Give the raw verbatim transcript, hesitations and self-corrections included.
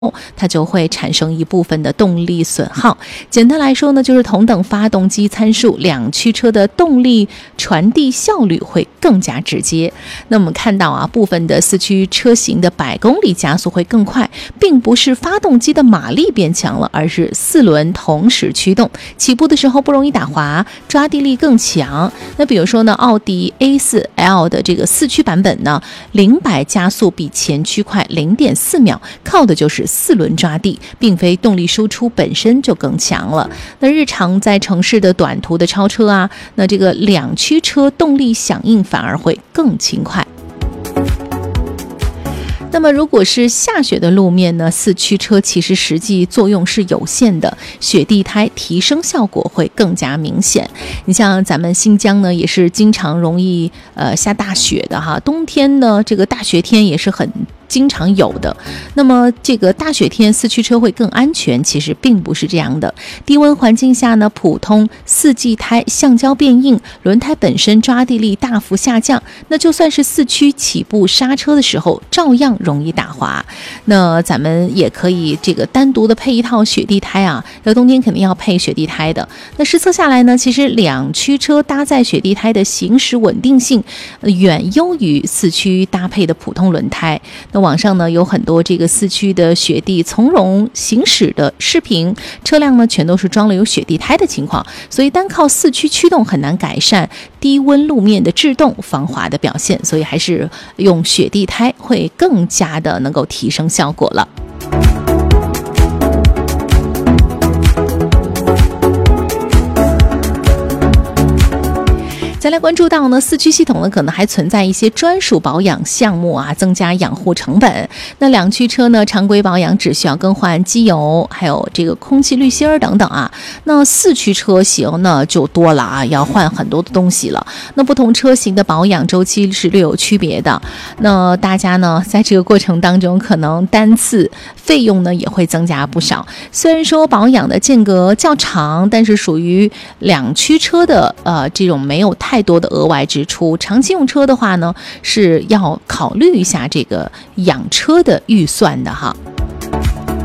它就会产生一部分的动力损耗。简单来说呢，就是同等发动机参数，两驱车的动力传递效率会更加直接。那我们看到啊，部分的四驱车型的百公里加速会更快，并不是发动机的马力变强了，而是四轮同时驱动，起步的时候不容易打滑，抓地力更强。那比如说呢，奥迪 A 四 L 的这个四驱版本呢，零百加速比前驱快 零点四秒，靠的就是四轮抓地，并非动力输出本身就更强了。那日常在城市的短途的超车啊，那这个两驱车动力响应反而会更轻快。那么如果是下雪的路面呢，四驱车其实实际作用是有限的，雪地胎提升效果会更加明显。你像咱们新疆呢，也是经常容易呃下大雪的哈，冬天呢这个大雪天也是很经常有的。那么这个大雪天四驱车会更安全，其实并不是这样的。低温环境下呢，普通四季胎橡胶变硬，轮胎本身抓地力大幅下降，那就算是四驱起步刹车的时候照样容易打滑。那咱们也可以这个单独的配一套雪地胎啊，要冬天肯定要配雪地胎的。那实测下来呢，其实两驱车搭载雪地胎的行驶稳定性远优于四驱搭配的普通轮胎。那网上呢有很多这个四驱的雪地从容行驶的视频，车辆呢全都是装了有雪地胎的情况，所以单靠四驱驱动很难改善低温路面的制动防滑的表现，所以还是用雪地胎会更加的能够提升效果了。再来关注到呢，四驱系统呢可能还存在一些专属保养项目啊，增加养护成本。那两驱车呢，常规保养只需要更换机油，还有这个空气滤芯儿等等啊。那四驱车型呢就多了啊，要换很多的东西了。那不同车型的保养周期是略有区别的。那大家呢在这个过程当中，可能单次费用呢也会增加不少。虽然说保养的间隔较长，但是属于两驱车的呃这种没有太太多的额外支出，长期用车的话呢，是要考虑一下这个养车的预算的哈。